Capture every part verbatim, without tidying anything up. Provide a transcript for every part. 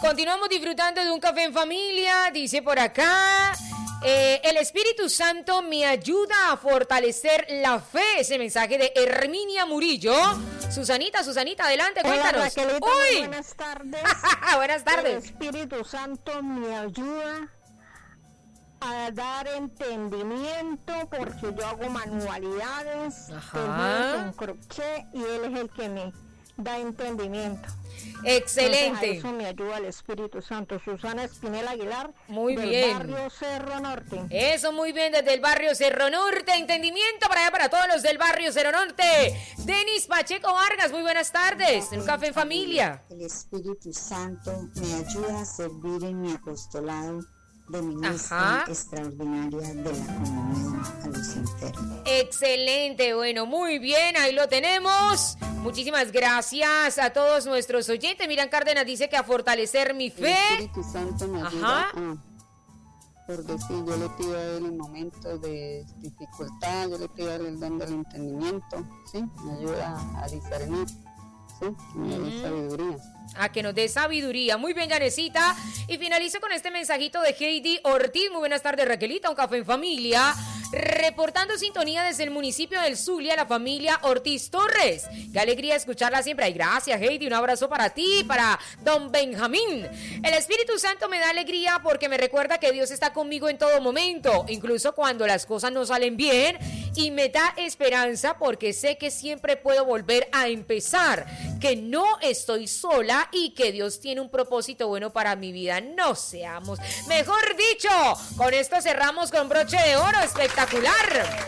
Continuamos disfrutando de un café en familia, dice por acá. Eh, el Espíritu Santo me ayuda a fortalecer la fe. Ese mensaje de Herminia Murillo. Susanita, Susanita, adelante, Hola, cuéntanos. Raquelita, ¡Uy! buenas tardes. Buenas tardes. El Espíritu Santo me ayuda a dar entendimiento porque yo hago manualidades, Ajá. con crochet y él es el que me da entendimiento. Excelente. Entonces, a eso me ayuda el Espíritu Santo. Susana Espinel Aguilar, Muy del bien. barrio Cerro Norte. Eso, muy bien, desde el barrio Cerro Norte. Entendimiento para allá, para todos los del barrio Cerro Norte. Denis Pacheco Vargas, muy buenas tardes. En un café en familia. El Espíritu Santo me ayuda a servir en mi apostolado de ministra Ajá. extraordinaria de la comunión a los enfermos. Excelente, bueno, muy bien, ahí lo tenemos. Muchísimas gracias a todos nuestros oyentes. Miran Cárdenas dice que a fortalecer mi fe. El Espíritu Santo me ayuda a, por decir, yo le pido a él en momentos de dificultad, yo le pido a él el don del entendimiento, ¿sí? Me ayuda a discernir, ¿sí? Me da sabiduría. A que nos dé sabiduría. Muy bien, Yanecita. Y finalizo con este mensajito de Heidi Ortiz. Muy buenas tardes, Raquelita, un café en familia. Reportando sintonía desde el municipio del Zulia, la familia Ortiz Torres. Qué alegría escucharla siempre. Ay, gracias, Heidi. Un abrazo para ti, para don Benjamín. El Espíritu Santo me da alegría porque me recuerda que Dios está conmigo en todo momento, incluso cuando las cosas no salen bien. Y me da esperanza porque sé que siempre puedo volver a empezar, que no estoy sola y que Dios tiene un propósito bueno para mi vida. No seamos, mejor dicho, con esto cerramos con broche de oro espectacular.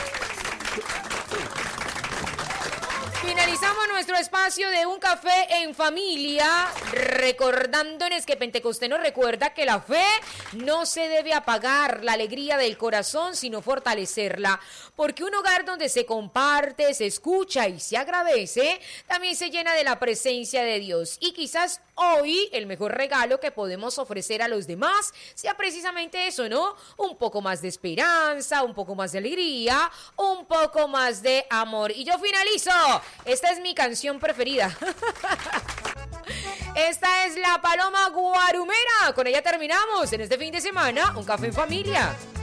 Finalizamos nuestro espacio de un café en familia, recordándoles que Pentecostés nos recuerda que la fe no se debe apagar, la alegría del corazón, sino fortalecerla, porque un hogar donde se comparte, se escucha y se agradece, también se llena de la presencia de Dios. Y quizás hoy el mejor regalo que podemos ofrecer a los demás sea precisamente eso, ¿no? Un poco más de esperanza, un poco más de alegría, un poco más de amor. Y yo finalizo. Esta es mi canción preferida. Esta es La Paloma Guarumera. Con ella terminamos en este fin de semana un café en familia.